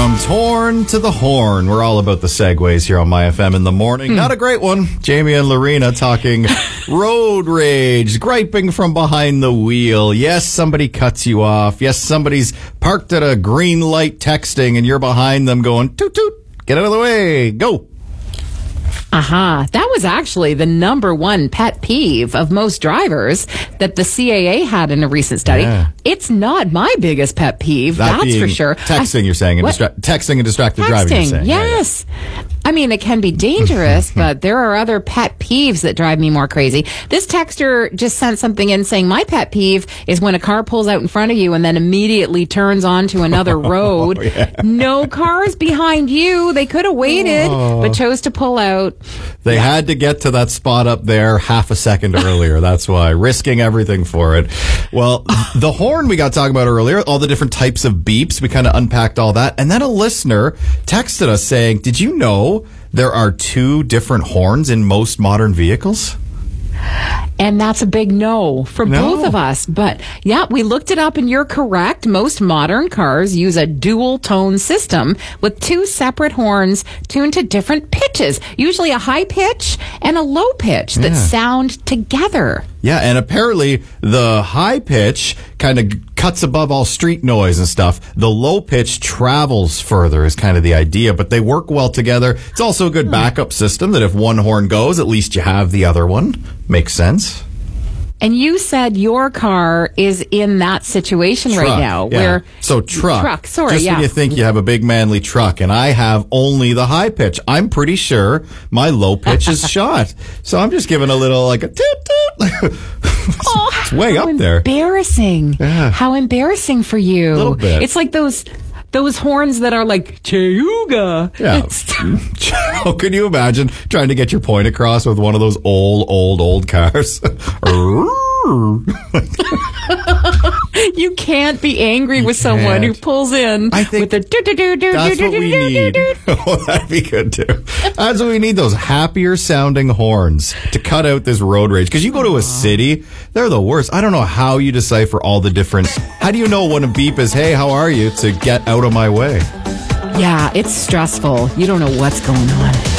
From Torn to the Horn. We're all about the segues here on My FM in the morning. Not a great one. Jamie and Lorena talking road rage, griping from behind the wheel. Yes, somebody cuts you off. Yes, somebody's parked at a green light texting and you're behind them going, toot toot, get out of the way, go. That was actually the number one pet peeve of most drivers that the CAA had in a recent study. Yeah. It's not my biggest pet peeve, That that's for being sure. Texting, you're saying, and texting and distracted driving, you're saying. Yes. I mean, it can be dangerous, but there are other pet peeves that drive me more crazy. This texter just sent something in saying, my pet peeve is when a car pulls out in front of you and then immediately turns onto another road. No cars behind you. They could have waited, but chose to pull out. They had to get to that spot up there half a second earlier. That's why. Risking everything for it. Well, the horn we got talking about earlier, all the different types of beeps, we kind of unpacked all that. And then a listener texted us saying, did you know there are 2 different horns in most modern vehicles? And that's a big no for both of us. But yeah, we looked it up and you're correct. Most modern cars use a dual tone system with 2 separate horns tuned to different pitches, usually a high pitch and a low pitch that sound together. Yeah, and apparently the high pitch kind of cuts above all street noise and stuff. The low pitch travels further is kind of the idea, but they work well together. It's also a good backup system that if one horn goes, at least you have the other one. Makes sense. And you said your car is in that situation right now. Where truck. Sorry, just when you think you have a big manly truck, and I have only the high pitch. I'm pretty sure my low pitch is shot. So I'm just giving a little like a toot toot. It's way up there. Embarrassing. Yeah. How embarrassing for you. A little bit. It's like those horns that are like Chayuga. Yeah. Oh, can you imagine trying to get your point across with one of those old cars? You can't be angry with someone who pulls in with the do-do-do-do-do-do-do-do-do-do. That's what we need. Oh, that'd be good too. That's what we need, those happier sounding horns to cut out this road rage. Because you go to a city, they're the worst. I don't know how you decipher all the different... How do you know when a beep is, hey, how are you, to get out of my way? Yeah, it's stressful. You don't know what's going on.